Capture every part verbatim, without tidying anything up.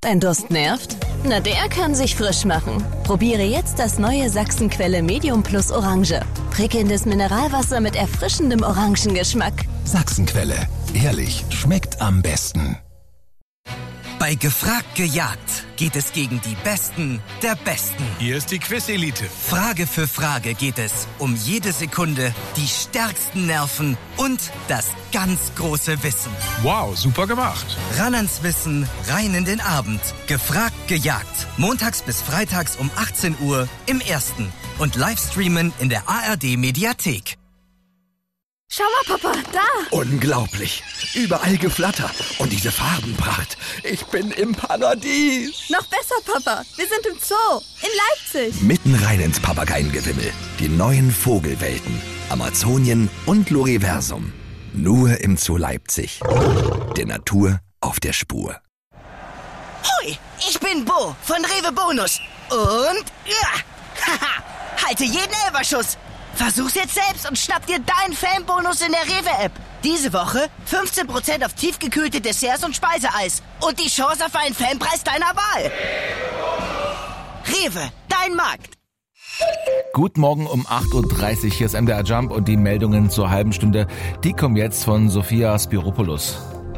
Dein Durst nervt? Na, der kann sich frisch machen. Probiere jetzt das neue Sachsenquelle Medium Plus Orange. Prickelndes Mineralwasser mit erfrischendem Orangengeschmack. Sachsenquelle. Ehrlich, schmeckt am besten. Bei Gefragt gejagt geht es gegen die Besten der Besten. Hier ist die Quiz-Elite. Frage für Frage geht es um jede Sekunde, die stärksten Nerven und das ganz große Wissen. Wow, super gemacht. Ran ans Wissen, rein in den Abend. Gefragt gejagt. Montags bis freitags um achtzehn Uhr im Ersten. Und Livestreamen in der A R D-Mediathek. Schau mal, Papa, da! Unglaublich. Überall Geflatter. Und diese Farbenpracht. Ich bin im Paradies. Noch besser, Papa. Wir sind im Zoo. In Leipzig. Mitten rein ins Papageiengewimmel. Die neuen Vogelwelten. Amazonien und Loriversum. Nur im Zoo Leipzig. Der Natur auf der Spur. Hui, ich bin Bo von Rewe Bonus. Und... Ja, haha, halte jeden Elberschuss. Versuch's jetzt selbst und schnapp dir deinen Fanbonus in der Rewe-App. Diese Woche fünfzehn Prozent auf tiefgekühlte Desserts und Speiseeis. Und die Chance auf einen Fanpreis deiner Wahl. Rewe, dein Markt. Guten Morgen um acht Uhr dreißig. Hier ist M D R Jump und die Meldungen zur halben Stunde, die kommen jetzt von Sophia Spiropoulos.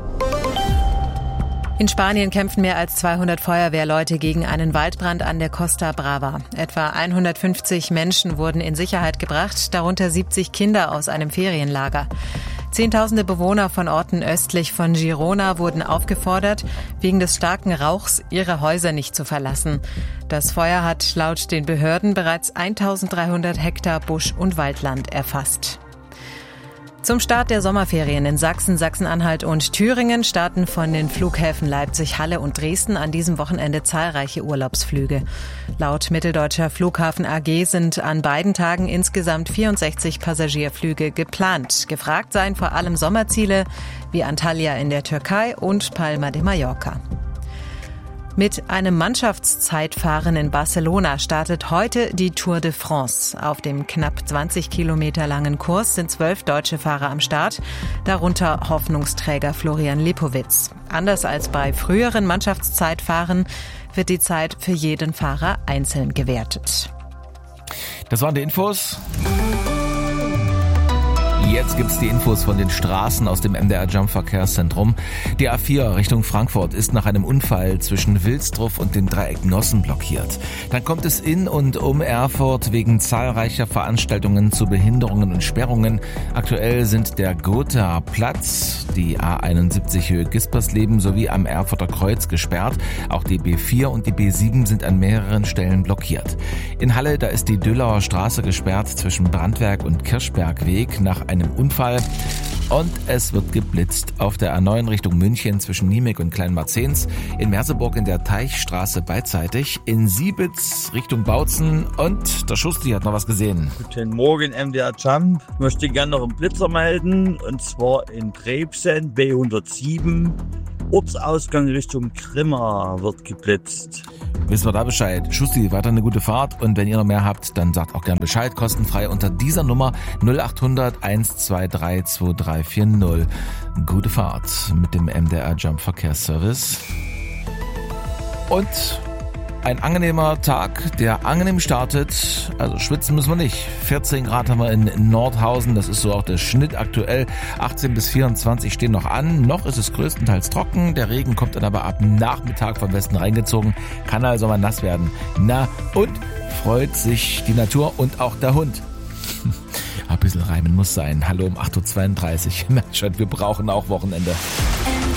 In Spanien kämpfen mehr als zweihundert Feuerwehrleute gegen einen Waldbrand an der Costa Brava. Etwa hundertfünfzig Menschen wurden in Sicherheit gebracht, darunter siebzig Kinder aus einem Ferienlager. Zehntausende Bewohner von Orten östlich von Girona wurden aufgefordert, wegen des starken Rauchs ihre Häuser nicht zu verlassen. Das Feuer hat laut den Behörden bereits eintausenddreihundert Hektar Busch- und Waldland erfasst. Zum Start der Sommerferien in Sachsen, Sachsen-Anhalt und Thüringen starten von den Flughäfen Leipzig, Halle und Dresden an diesem Wochenende zahlreiche Urlaubsflüge. Laut Mitteldeutscher Flughafen A G sind an beiden Tagen insgesamt vierundsechzig Passagierflüge geplant. Gefragt seien vor allem Sommerziele wie Antalya in der Türkei und Palma de Mallorca. Mit einem Mannschaftszeitfahren in Barcelona startet heute die Tour de France. Auf dem knapp zwanzig Kilometer langen Kurs sind zwölf deutsche Fahrer am Start, darunter Hoffnungsträger Florian Lipowitz. Anders als bei früheren Mannschaftszeitfahren wird die Zeit für jeden Fahrer einzeln gewertet. Das waren die Infos. Jetzt gibt's die Infos von den Straßen aus dem M D R Jump Verkehrszentrum. Die A vier Richtung Frankfurt ist nach einem Unfall zwischen Wilsdruff und dem Dreieck Nossen blockiert. Dann kommt es in und um Erfurt wegen zahlreicher Veranstaltungen zu Behinderungen und Sperrungen. Aktuell sind der Gothaer Platz, die A einundsiebzig Höhe Gispersleben sowie am Erfurter Kreuz gesperrt. Auch die B vier und die B sieben sind an mehreren Stellen blockiert. In Halle, da ist die Dölauer Straße gesperrt zwischen Brandwerk und Kirchbergweg nach einem Unfall. Und es wird geblitzt auf der A neun Richtung München zwischen Niemek und Kleinmarzens, in Merseburg in der Teichstraße beidseitig, in Siebitz Richtung Bautzen und der Schusti hat noch was gesehen. Guten Morgen M D R Jump, ich möchte gerne noch einen Blitzer melden und zwar in Trebsen B hundertsieben, Ortsausgang Richtung Grimma wird geblitzt. Wissen wir da Bescheid. Schusti, weiter eine gute Fahrt und wenn ihr noch mehr habt, dann sagt auch gern Bescheid, kostenfrei unter dieser Nummer null acht hundert eins zwei drei zwei drei vier null. Gute Fahrt mit dem M D R Jump Verkehrsservice. Und ein angenehmer Tag, der angenehm startet. Also schwitzen müssen wir nicht. vierzehn Grad haben wir in Nordhausen, das ist so auch der Schnitt aktuell. achtzehn bis vierundzwanzig stehen noch an. Noch ist es größtenteils trocken. Der Regen kommt dann aber ab Nachmittag vom Westen reingezogen. Kann also mal nass werden. Na und freut sich die Natur und auch der Hund. Ein bisschen reimen muss sein. Hallo um acht Uhr zweiunddreißig. Merkt schon, wir brauchen auch Wochenende.